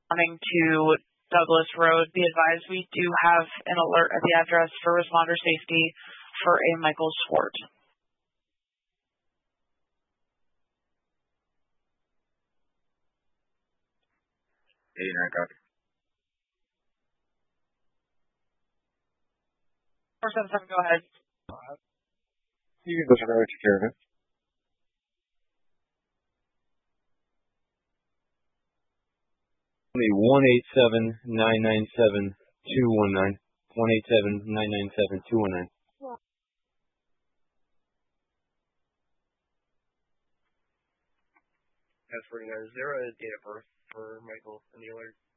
coming to Douglas Road. Be advised, we do have an alert at the address for responder safety for a Michael Swart. 89 copy. 477, go ahead. You can disregard to care of it. Only 187-997-219. 187-997-219. That's 49. Is there a date of birth for Michael in the alert?